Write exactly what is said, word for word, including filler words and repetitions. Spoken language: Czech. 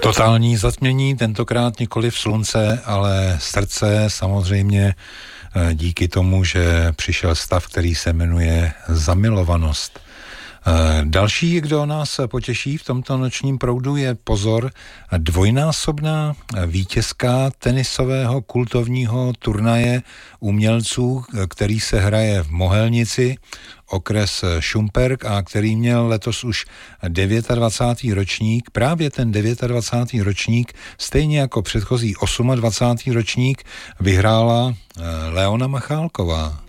Totální zatmění, tentokrát nikoliv slunce, ale srdce, samozřejmě díky tomu, že přišel stav, který se jmenuje zamilovanost. Další, kdo nás potěší v tomto nočním proudu, je, pozor, dvojnásobná vítězka tenisového kultovního turnaje umělců, který se hraje v Mohelnici, okres Šumperk, a který měl letos už dvacátý ročník. Právě ten dvacátý ročník, stejně jako předchozí dvacátý ročník, vyhrála Leona Machálková.